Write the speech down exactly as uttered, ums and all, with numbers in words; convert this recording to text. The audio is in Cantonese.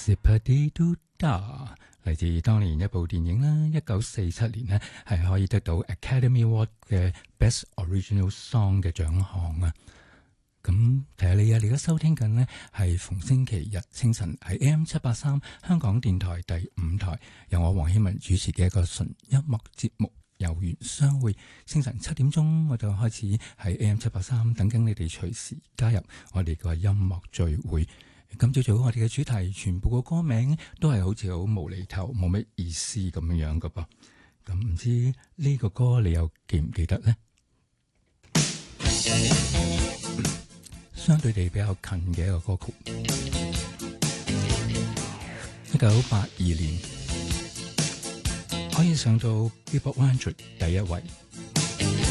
Zippity-doo-dah，嚟自當年一部電影啦，一九四七年呢係可以得到 Academy Award 嘅 Best Original Song 嘅獎項啊！咁提下你啊，你而家收聽緊呢係逢星期日清晨喺 A M 七八三香港電台第五台，由我黃希文主持嘅一個純音樂節目。有緣相會，清晨七點鐘我就開始喺 A M 七八三等緊你哋隨時加入我哋個音樂聚會。今朝早我哋嘅主題全部個歌名都係好似好無厘頭，冇乜意思咁樣樣噶噃。咁唔知呢個歌你又記唔記得呢？相對地比較近嘅一個歌曲，一九八二年可以上到 Billboard 一百第一位。